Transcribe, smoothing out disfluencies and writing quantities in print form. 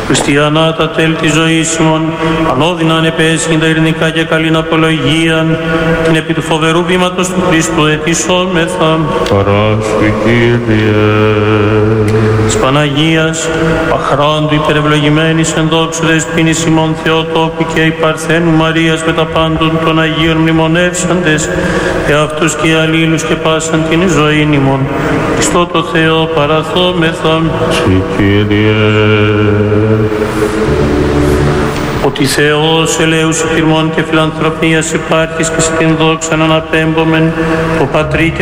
Χριστιανά τα τέλη της ζωής ημών, ανώδυναν επέσχυντα ειρηνικά και καλήν απολογίαν, την επί του φοβερού βήματος του Χριστού ετησόμεθα. Παράσου, Κύριε. Της Παναγίας, αχράντου υπερευλογημένης εν δόξου δεσποίνης ημών Θεοτόπου και η Παρθένου Μαρίας με τα πάντων των Αγίων μνημονεύσαντες, εαυτούς και αλλήλους και πάσαν την ζωήν ημών. Χριστό το Θεό παραθόμεθα. Συ, Κύριε. Ότι Θεός ελέους υπηρμών και φιλανθρωπίας υπάρχεις και στην δόξαν αναπέμπομεν, ο Πατρί και